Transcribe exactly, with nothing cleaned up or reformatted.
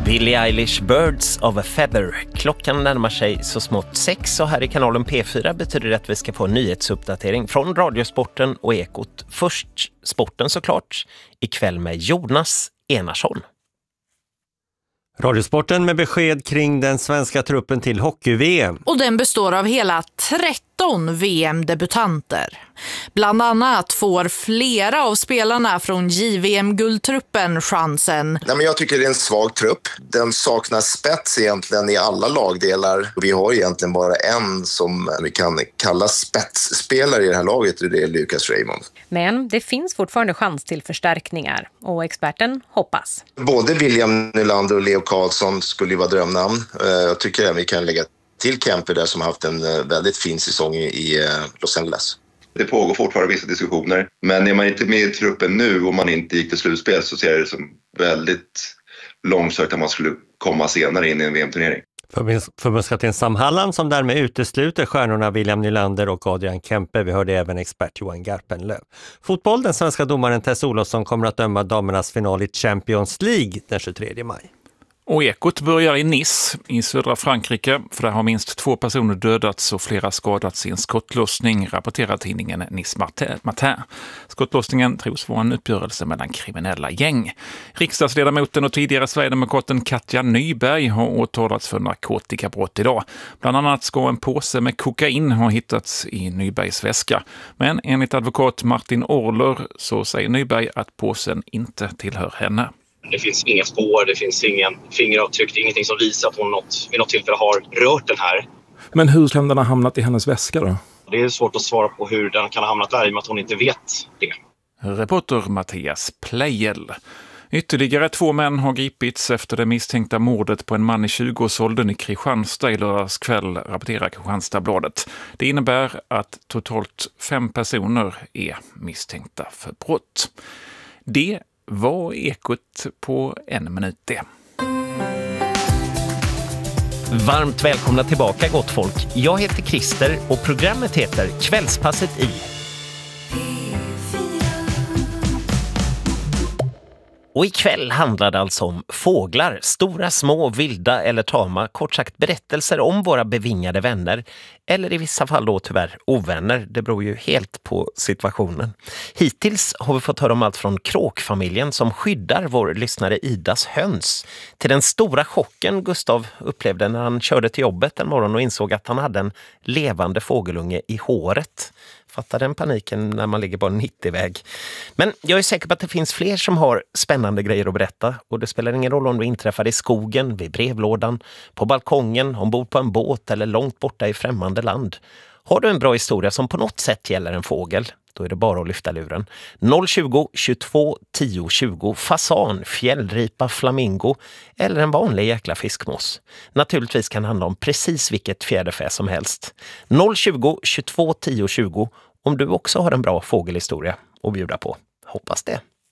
Billie Eilish, Birds of a Feather. Klockan närmar sig så smått sex och här i kanalen P fyra betyder det att vi ska få en nyhetsuppdatering från Radiosporten och Ekot. Först sporten såklart, ikväll med Jonas Enarsson. Radiosporten med besked kring den svenska truppen till hockey-V M. Och den består av hela tretton V M-debutanter. Bland annat får flera av spelarna från J V M-guldtruppen chansen. Nej, men jag tycker det är en svag trupp. Den saknar spets egentligen i alla lagdelar. Vi har egentligen bara en som vi kan kalla spetsspelare i det här laget, och det är Lucas Raymond. Men det finns fortfarande chans till förstärkningar och experten hoppas. Både William Nylander och Leo Karlsson skulle ju vara drömnamn. Jag tycker att vi kan lägga till Kemper där som har haft en väldigt fin säsong i Los Angeles. Det pågår fortfarande vissa diskussioner, men är man inte med i truppen nu och man inte gick till slutspel så ser det som väldigt långsökt att man skulle komma senare in i en V M-turnering. Förbundskapten Sam Hallam som därmed utesluter stjärnorna William Nylander och Adrian Kempe. Vi hörde även expert Johan Garpenlöv. Fotboll, den svenska domaren Tess Olofsson kommer att döma damernas final i Champions League den tjugotredje maj. Och Ekot börjar i Nice i södra Frankrike, för där har minst två personer dödats och flera skadats i en skottlossning, rapporterar tidningen Nice Matin. Skottlossningen tros vara en uppgörelse mellan kriminella gäng. Riksdagsledamoten och tidigare Sverigedemokraten Katja Nyberg har åtalats för narkotikabrott idag. Bland annat ska en påse med kokain ha hittats i Nybergs väska. Men enligt advokat Martin Orler så säger Nyberg att påsen inte tillhör henne. Det finns inga spår, det finns ingen fingeravtryck, det är ingenting som visar att hon något, vid något tillfälle har rört den här. Men hur kan den ha hamnat i hennes väska då? Det är svårt att svara på hur den kan ha hamnat där i och med att hon inte vet det. Reporter Mattias Plejel. Ytterligare två män har gripits efter det misstänkta mordet på en man i tjugoårsåldern i Kristianstad i lördags kväll, rapporterar Kristianstadsbladet. Det innebär att totalt fem personer är misstänkta för brott. Det var Ekot på en minut det. Varmt välkomna tillbaka gott folk. Jag heter Christer och programmet heter Kvällspasset i. Och ikväll handlar det alltså om fåglar, stora, små, vilda eller tama, kort sagt berättelser om våra bevingade vänner, eller i vissa fall då tyvärr ovänner, det beror ju helt på situationen. Hittills har vi fått höra om allt från kråkfamiljen som skyddar vår lyssnare Idas höns, till den stora chocken Gustav upplevde när han körde till jobbet en morgon och insåg att han hade en levande fågelunge i håret. Fattar den paniken när man ligger på en nittio-väg. Men jag är säker på att det finns fler som har spännande grejer att berätta. Och det spelar ingen roll om du inträffar i skogen, vid brevlådan, på balkongen, ombord på en båt eller långt borta i främmande land. Har du en bra historia som på något sätt gäller en fågel, då är det bara att lyfta luren. noll tjugo, tjugotvå, tio, tjugo, fasan, fjällripa, flamingo eller en vanlig jäkla fiskmås. Naturligtvis kan det handla om precis vilket fjäderfä som helst. noll tjugo, tjugotvå, tio, tjugo om du också har en bra fågelhistoria att bjuda på. Hoppas det.